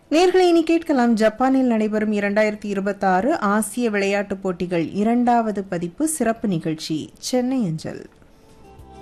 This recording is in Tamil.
நேர்களை இனி கேட்கலாம். ஜப்பானில் நடைபெறும் 2026 ஆசிய விளையாட்டுப் போட்டிகள் 2வது பதிப்பு சிறப்பு நிகழ்ச்சி சென்னை அஞ்சல்.